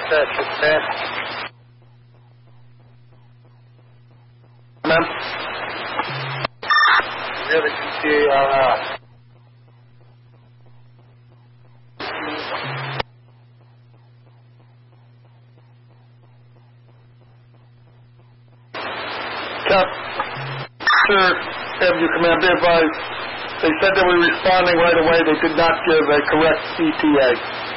Japan. Ma'am? Really CTA, Sir, Avenue Command, be advised. They said they were responding right away. They did not give a correct ETA.